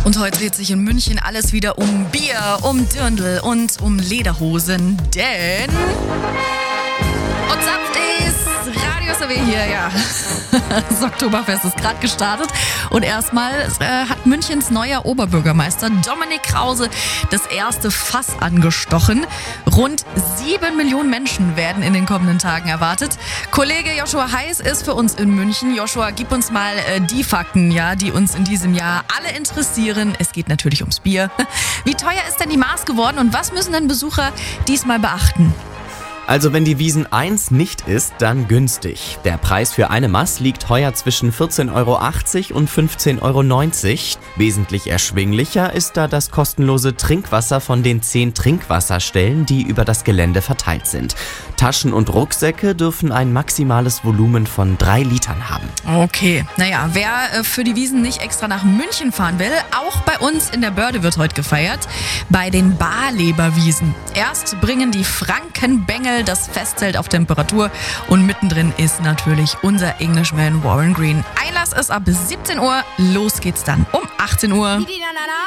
Und heute dreht sich in München alles wieder um Bier, um Dirndl und um Lederhosen, denn und Saft ist Radio SAW hier, ja. Das Oktoberfest ist gerade gestartet und erstmal hat Münchens neuer Oberbürgermeister Dominik Krause das erste Fass angestochen. Rund 7 Millionen Menschen werden in den kommenden Tagen erwartet. Kollege Joshua Heiß ist für uns in München. Joshua, gib uns mal die Fakten, ja, die uns in diesem Jahr alle interessieren. Es geht natürlich ums Bier. Wie teuer ist denn die Maß geworden und was müssen denn Besucher diesmal beachten? Also wenn die Wiesn 1 nicht ist, dann günstig. Der Preis für eine Maß liegt heuer zwischen 14,80 € und 15,90 €. Wesentlich erschwinglicher ist da das kostenlose Trinkwasser von den 10 Trinkwasserstellen, die über das Gelände verteilt sind. Taschen und Rucksäcke dürfen ein maximales Volumen von 3 Litern haben. Okay, naja, wer für die Wiesn nicht extra nach München fahren will, auch bei uns in der Börde wird heute gefeiert, bei den Barleberwiesen. Erst bringen die Frankenbengel das Festzelt auf Temperatur und mittendrin ist natürlich unser Englishman Warren Green. Einlass ist ab 17 Uhr, los geht's dann um 18 Uhr.